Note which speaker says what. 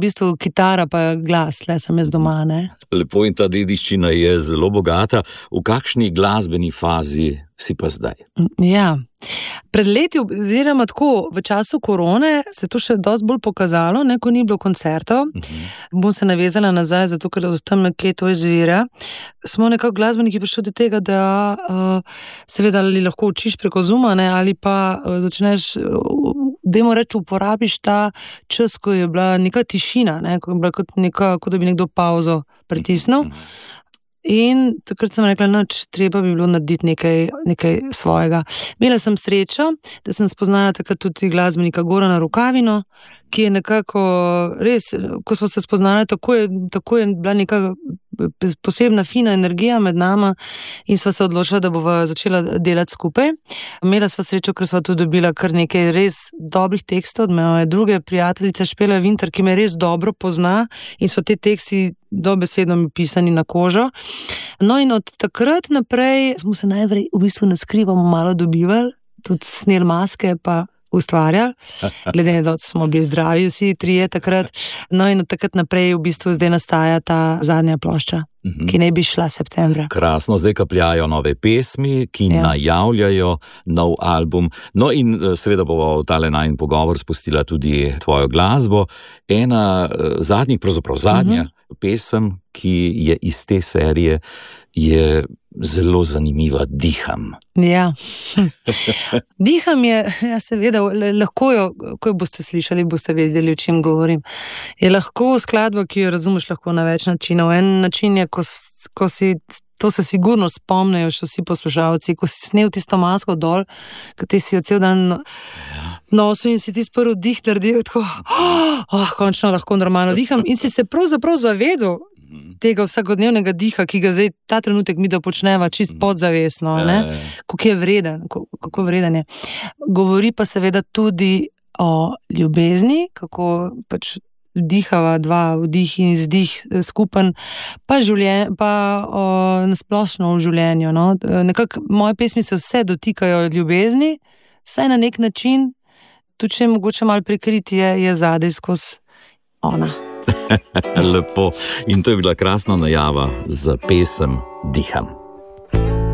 Speaker 1: v bistvu kitara pa glas, le sem jaz doma, ne.
Speaker 2: Lepo, in ta dediščina je zelo bogata. V kakšni glasbeni fazi si pa zdaj?
Speaker 1: Ja, pred leti, oziroma tako, v času korone se je to še dosti bolj pokazalo, ne, ko ni bilo koncertov. Bom se navezala nazaj, zato ker od tam nekje to izvira. Smo nekako glasbeniki prišli do tega, da seveda ali lahko učiš preko Zooma, ne, ali pa začneš, dajmo reči, uporabiš ta čas, ko je bila neka tišina, ne, ko je bila kot da bi nekdo pauzo pritisnil. In takrat sem rekla, noč, treba bi bilo narediti nekaj svojega. Imela sem srečo, da sem spoznala takrat tudi glasbenika Gorana Rukavino, ki je nekako res, ko smo se spoznali, tako je bila neka posebna fina energija med nama in sva se odločila, da bova začela delati skupaj. Imela sva srečo, ker sva tudi dobila kar nekaj res dobrih tekstov od moje druge prijateljice Špele Vinter, ki me res dobro pozna in so te teksti dobesedno mi pisani na kožo. No, in od takrat naprej smo se najprej v bistvu na skrivo malo dobivali, tudi snel maske pa ustvarjali, glede na to, da smo bili zdravi vsi trije takrat. No, in od takrat naprej v bistvu zdaj nastaja ta zadnja plošča, ki naj bi šla septembra.
Speaker 2: Krasno, zdaj kapljajo nove pesmi, ki najavljajo nov album. No, in seveda bomo v tale najin pogovor spustila tudi tvojo glasbo. Ena zadnjih, pravzaprav zadnja pesem, ki je iz te serije, je zelo zanimiva, Diham.
Speaker 1: Ja. Diham je, ja, seveda, lahko jo, ko jo boste slišali, boste vedeli, o čem govorim. Je lahko skladba, ki jo razumeš lahko na več načinov. En način je, ko si, to se sigurno spomnejo še vsi poslušalci, ko si snel tisto masko dol, ko ti si jo cel dan nosil in si ti prvi dih naredil, tako, končno lahko normalno diham, in si se pravzaprav zavedel tega vsakodnevnega diha, ki ga zdaj ta trenutek mi dopočneva čist podzavestno, ne? Kako vreden je. Govori pa seveda tudi o ljubezni, kako pač dihava dva, vdih in izdih skupen, pa o nasplošno v življenju, no. Nekako moje pesmi se vse dotikajo ljubezni, saj na nek način, tudi če je mogoče malo prikriti, je zadaj skozi ona.
Speaker 2: Lepo. In to je bila krasna najava za pesem Diham.